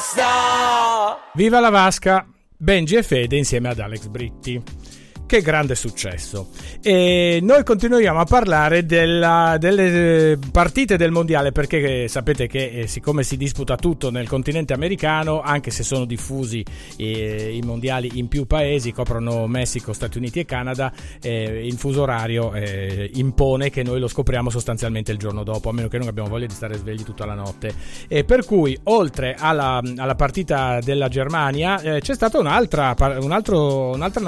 Viva la Vasca, Benji e Fede insieme ad Alex Britti. Che grande successo. E noi continuiamo a parlare delle partite del mondiale, perché sapete che siccome si disputa tutto nel continente americano, anche se sono diffusi i mondiali in più paesi, coprono Messico, Stati Uniti e Canada, il fuso orario impone che noi lo scopriamo sostanzialmente il giorno dopo, a meno che non abbiamo voglia di stare svegli tutta la notte. E per cui oltre alla partita della Germania c'è stata un'altra